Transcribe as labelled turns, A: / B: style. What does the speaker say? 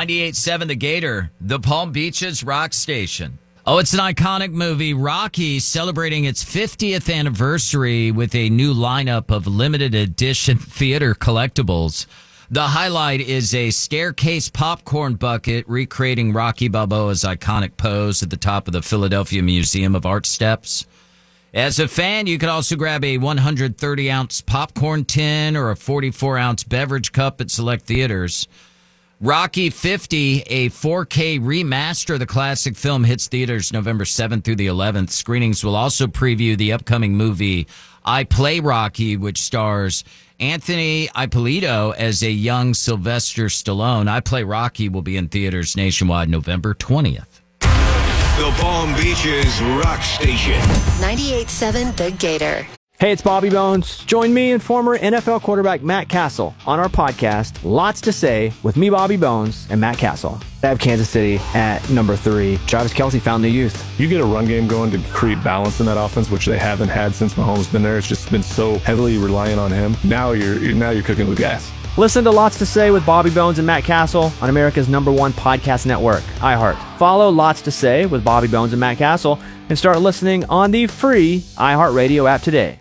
A: 98.7 The Gator, the Palm Beaches rock station. Oh, it's an iconic movie, Rocky, celebrating its 50th anniversary with a new lineup of limited edition theater collectibles. The highlight is a staircase popcorn bucket recreating Rocky Balboa's iconic pose at the top of the Philadelphia Museum of Art steps. As a fan, you could also grab a 130-ounce popcorn tin or a 44-ounce beverage cup at select theaters. Rocky 50, a 4K remaster of the classic film, hits theaters November 7th through the 11th. Screenings will also preview the upcoming movie I Play Rocky, which stars Anthony Ippolito as a young Sylvester Stallone. I Play Rocky will be in theaters nationwide November 20th.
B: The Palm Beaches Rock Station.
C: 98.7 The Gator.
D: Hey, it's Bobby Bones. Join me and former NFL quarterback Matt Castle on our podcast, Lots to Say, with me, Bobby Bones, and Matt Castle. I have Kansas City at number 3. Travis Kelce found the youth.
E: You get a run game going to create balance in that offense, which they haven't had since Mahomes been there. It's just been so heavily reliant on him. Now you're cooking with gas.
D: Listen to Lots to Say with Bobby Bones and Matt Castle on America's #1 podcast network, iHeart. Follow Lots to Say with Bobby Bones and Matt Castle and start listening on the free iHeartRadio app today.